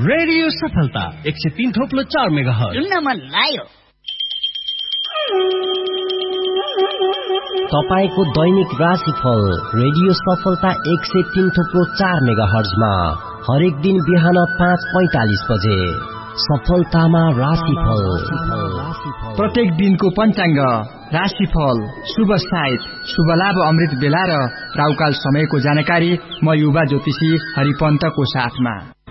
Radio सफलता 103.4 megahertz सुन्न मन लाग्यो। तपाईको दैनिक राशिफल रेडियो सफलता 103.4 मेगाहर्जमा हरेक दिन बिहान 5:45 बजे सफलतामा राशिफल। प्रत्येक दिनको पञ्चाङ्ग, राशिफल, शुभ साइत, शुभ लाभ अमृत बेला र राहुकाल समयको जानकारी म युवा ज्योतिषी हरिपन्तको साथमा।